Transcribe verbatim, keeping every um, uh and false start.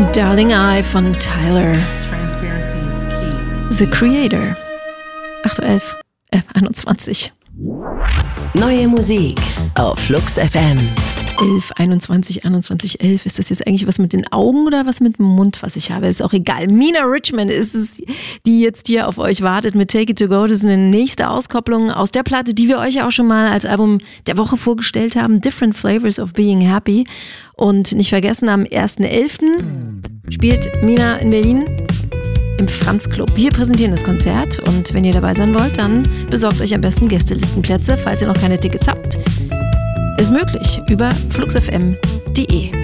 Darling I von Tyler, The Creator. acht Uhr elf, äh, einundzwanzig. Neue Musik auf Flux F M. elf, einundzwanzig, einundzwanzig, elf. Ist das jetzt eigentlich was mit den Augen oder was mit dem Mund, was ich habe? Ist auch egal. Mina Richmond ist es, die jetzt hier auf euch wartet mit Take It To Go. Das ist eine nächste Auskopplung aus der Platte, die wir euch ja auch schon mal als Album der Woche vorgestellt haben. Different Flavors of Being Happy. Und nicht vergessen, am ersten elften spielt Mina in Berlin im Franz Club. Wir präsentieren das Konzert und wenn ihr dabei sein wollt, dann besorgt euch am besten Gästelistenplätze, falls ihr noch keine Tickets habt. Ist möglich über fluxfm punkt de.